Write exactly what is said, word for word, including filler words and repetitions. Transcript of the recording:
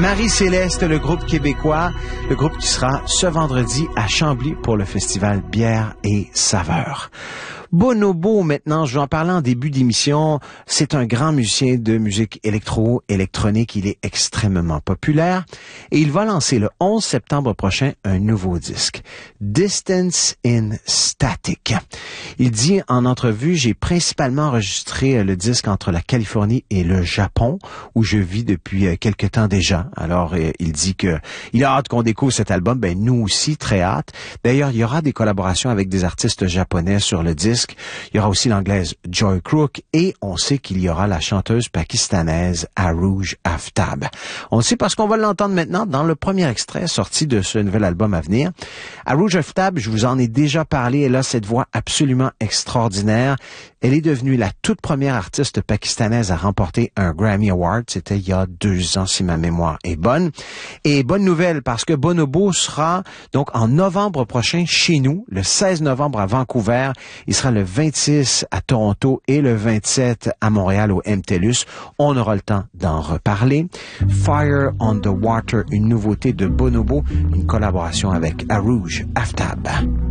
Marie-Céleste, le groupe québécois, le groupe qui sera ce vendredi à Chambly pour le festival Bière et Saveurs. Bonobo, maintenant, je vais en parler en début d'émission. C'est un grand musicien de musique électro-électronique. Il est extrêmement populaire et il va lancer le onze septembre prochain un nouveau disque, Distance in Static. Il dit en entrevue, j'ai principalement enregistré le disque entre la Californie et le Japon, où je vis depuis quelque temps déjà. Alors, il dit que il a hâte qu'on découvre cet album. Ben, nous aussi, très hâte. D'ailleurs, il y aura des collaborations avec des artistes japonais sur le disque. Il y aura aussi l'anglaise Joy Crook et on sait qu'il y aura la chanteuse pakistanaise Arooj Aftab. On le sait parce qu'on va l'entendre maintenant dans le premier extrait sorti de ce nouvel album à venir. Arooj Aftab, je vous en ai déjà parlé, elle a cette voix absolument extraordinaire. Elle est devenue la toute première artiste pakistanaise à remporter un Grammy Award. C'était il y a deux ans, si ma mémoire est bonne. Et bonne nouvelle, parce que Bonobo sera donc en novembre prochain chez nous, le seize novembre à Vancouver. Il sera le vingt-six à Toronto et le vingt-sept à Montréal au M T L U S. On aura le temps d'en reparler. Fire on the Water, une nouveauté de Bonobo, une collaboration avec Arooj Aftab.